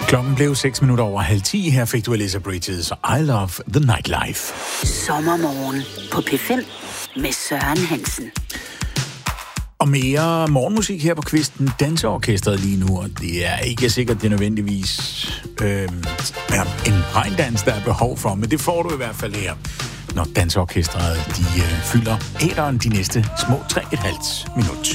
Klokken blev 9:06. Her fik du Alyssa Bridges og I Love the Nightlife. Sommermorgen på P5 med Søren Hansen. Og mere morgenmusik her på kvisten. Danseorkestret lige nu, og det er ikke sikkert, det er nødvendigvis en regndans, der er behov for, men det får du i hvert fald her, når danseorkestret de fylder æteren de næste små 3,5 minut.